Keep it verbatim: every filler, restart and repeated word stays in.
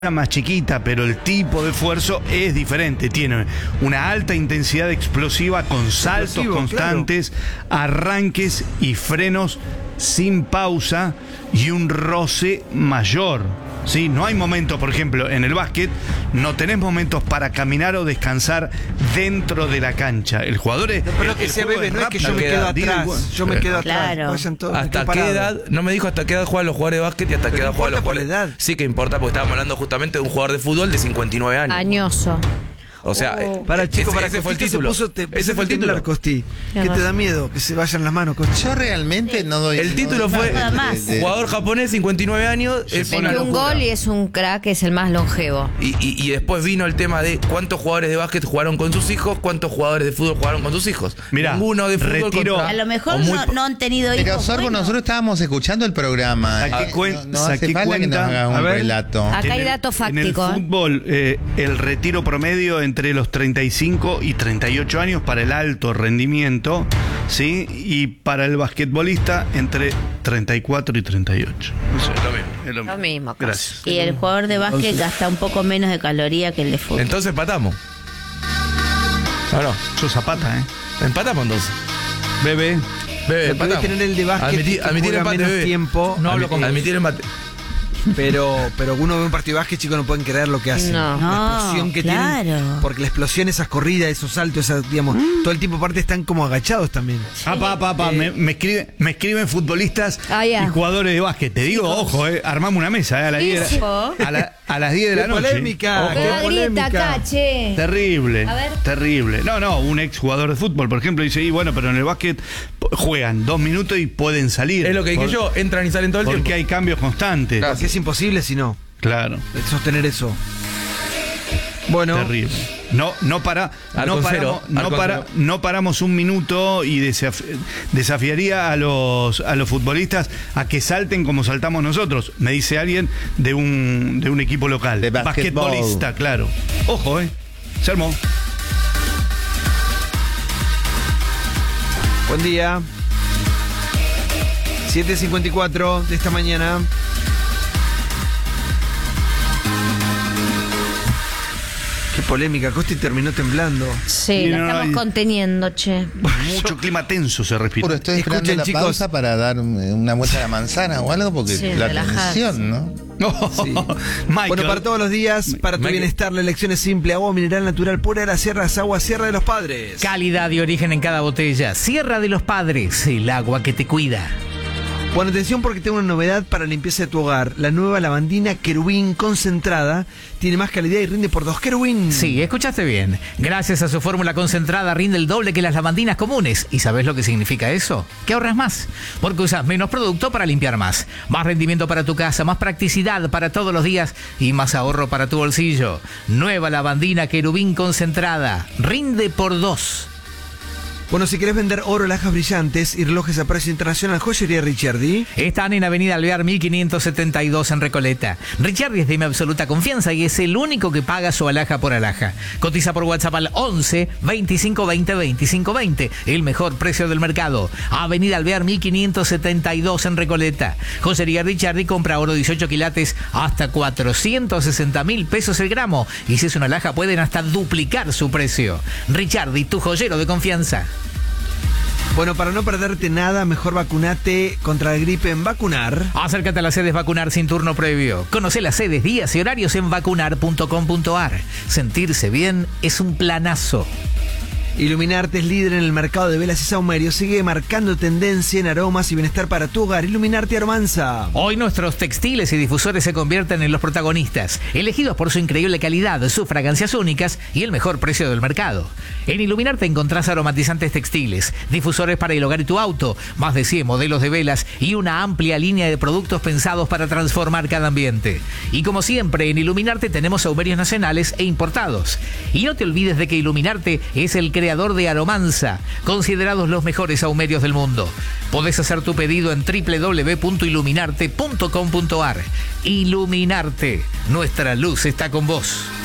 más chiquita, pero el tipo de esfuerzo es diferente. Tiene una alta intensidad explosiva con saltos Explosivo, constantes, claro. arranques y frenos sin pausa y un roce mayor. ¿Sí? No hay momentos, por ejemplo, en el básquet, no tenés momentos para caminar o descansar dentro de la cancha. El jugador es. No, pero el, que el se bebe, no es que yo me quedo atrás. Yo me quedo claro. atrás. Todos, ¿Hasta qué edad? No me dijo hasta qué edad juegan los jugadores de básquet y hasta pero qué edad no juegan los importa por jugadores. la edad. Sí que importa, porque estábamos hablando justamente de un jugador de fútbol de cincuenta y nueve años. Añoso. O sea, Oh. Para chico, ese, para ese fue el Costito título. se puso, te, ese fue el título. Temblar, Costi. ¿Qué te da miedo? Que se vayan las manos, Costi. Yo realmente no doy. El título no doy fue nada más. de- de- jugador japonés, cincuenta y nueve años. Se es pone una Metió un locura. gol y es un crack, es el más longevo. Y, y, y después vino el tema de cuántos jugadores de básquet jugaron con sus hijos, cuántos jugadores de fútbol jugaron con sus hijos. Mirá, Ninguno de fútbol retiro- contra- A lo mejor o muy no, po- no han tenido hijos. Pero Sorbo, buenos. nosotros estábamos escuchando el programa. Saqué Ah, cuen- no, no saqué hace falta cuenta. que nos haga un A ver. relato. Acá En hay el- dato En el fáctico. ¿eh? fútbol, eh, el retiro promedio entre los treinta y cinco y treinta y ocho años para el alto rendimiento, ¿sí? Y para el basquetbolista entre treinta y cuatro y treinta y ocho. Eso es lo mismo. Es lo Lo mismo. casi. Gracias. Y el jugador de básquet gasta un poco menos de caloría que el de fútbol. Entonces empatamos. ¿O no? Yo Zapata, ¿eh? Empatamos entonces. Bebé. Bebe, Lo que debe empatamos. tener el de básquet Admitir, es que admitir juega empate, menos bebe. tiempo. No hablo Admi- con- Admitir empate. Pero, pero uno ve un partido de básquet, chicos, no pueden creer lo que hacen. No. La explosión que Claro. tienen. Porque la explosión, esas corridas, esos saltos, esas, digamos, todo el tiempo aparte están como agachados también. Ah, pa, pa, pa, Eh, me, me, escribe, me escriben futbolistas Ah, ya. y jugadores de básquet. Te digo, ojo, eh, armamos una mesa eh, a, las diez de Hijo. la, a, la- a las diez de la ¡Qué noche. polémica! Ojo. ¡Qué Una grieta polémica! acá, che. Terrible, A ver. terrible. No, no, un ex jugador de fútbol, por ejemplo, dice, y bueno, pero en el básquet p- juegan dos minutos y pueden salir. Es lo que dije Por- yo, entran y salen todo el Porque tiempo. hay cambios constantes. Porque es imposible si no, Claro, sostener eso. Bueno, terrible. No, no para, no Arcon paramos, cero, no, Arcon para, cero. no paramos un minuto y desaf- desafiaría a los a los futbolistas a que salten como saltamos nosotros. Me dice alguien de un de un equipo local, De basquetbol. basquetbolista, claro. Ojo, eh, se armó. buen día. siete cincuenta y cuatro de esta mañana. Qué polémica, Costi terminó temblando. Sí, Sí, la no, estamos no, y- conteniendo, che. Mucho clima tenso se respira. Puro, estoy esperando Escuchen, la chicos. pausa para dar eh, una vuelta a la manzana o algo, porque Sí, la relajarse. tensión, ¿no? Sí. Michael. Bueno, para todos los días, para tu Michael. bienestar, la elección es simple. Agua mineral natural pura de la Sierra, es agua Sierra de los Padres. Calidad y origen en cada botella. Sierra de los Padres, el agua que te cuida. Bueno, atención porque tengo una novedad para limpieza de tu hogar. La nueva lavandina Querubín concentrada tiene más calidad y rinde por dos. Querubín. Sí, escuchaste bien. Gracias a su fórmula concentrada rinde el doble que las lavandinas comunes. ¿Y sabes lo que significa eso? Que ahorras más. Porque usas menos producto para limpiar más. Más rendimiento para tu casa, más practicidad para todos los días y más ahorro para tu bolsillo. Nueva lavandina Querubín concentrada. Rinde por dos. Bueno, si querés vender oro, alhajas brillantes y relojes a precio internacional, Joyería Ricciardi. Están en Avenida Alvear mil quinientos setenta y dos en Recoleta. Ricciardi es de mi absoluta confianza y es el único que paga su alhaja por alhaja. Cotiza por WhatsApp al once veinticinco veinte veinticinco veinte. El mejor precio del mercado. Avenida Alvear mil quinientos setenta y dos en Recoleta. Joyería Ricciardi compra oro dieciocho quilates hasta cuatrocientos sesenta mil pesos el gramo. Y si es una alhaja pueden hasta duplicar su precio. Ricciardi, tu joyero de confianza. Bueno, para no perderte nada, mejor vacunate contra la gripe en Vacunar. Acércate a las sedes Vacunar sin turno previo. Conoce las sedes, días y horarios en vacunar punto com punto ar. Sentirse bien es un planazo. Iluminarte es líder en el mercado de velas y saumerios. Sigue marcando tendencia en aromas y bienestar para tu hogar. Iluminarte Aromanza. Hoy nuestros textiles y difusores se convierten en los protagonistas, elegidos por su increíble calidad, sus fragancias únicas y el mejor precio del mercado. En Iluminarte encontrás aromatizantes textiles, difusores para el hogar y tu auto, más de cien modelos de velas y una amplia línea de productos pensados para transformar cada ambiente. Y como siempre, en Iluminarte tenemos saumerios nacionales e importados. Y no te olvides de que Iluminarte es el creador de Aromanza, considerados los mejores saumerios del mundo. Podés hacer tu pedido en doble u doble u doble u punto iluminarte punto com punto ar. Iluminarte, nuestra luz está con vos.